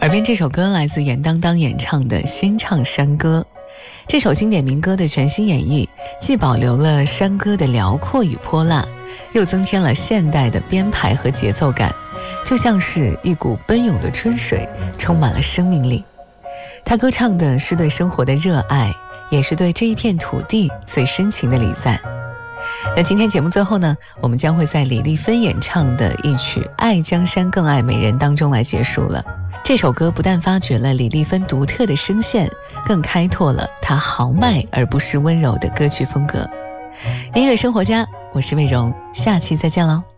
耳边这首歌来自严当当演唱的《新唱山歌》。这首经典民歌的全新演绎，既保留了山歌的辽阔与泼辣，又增添了现代的编排和节奏感，就像是一股奔涌的春水，充满了生命力。他歌唱的是对生活的热爱，也是对这一片土地最深情的礼赞。那今天节目最后呢，我们将会在李丽芬演唱的一曲《爱江山更爱美人》当中来结束了。这首歌不但发掘了李丽芬独特的声线，更开拓了她豪迈而不失温柔的歌曲风格。音乐生活家，我是魏荣，下期再见喽。